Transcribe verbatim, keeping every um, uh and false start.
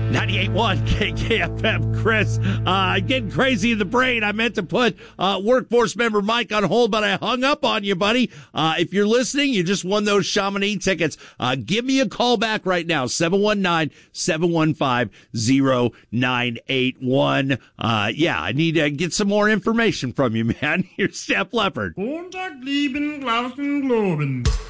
ninety-eight point one K K F M, Chris. Uh, getting crazy in the brain. I meant to put uh, workforce member Mike on hold, but I hung up on you, buddy. Uh, if you're listening, you just won those Chamonix tickets. Uh, give me a call back right now, seven one nine, seven one five, zero nine eight one. Uh, yeah, I need to get some more information from you, man. Here's Def Leppard. Montag, lieben, Glauben, Globen.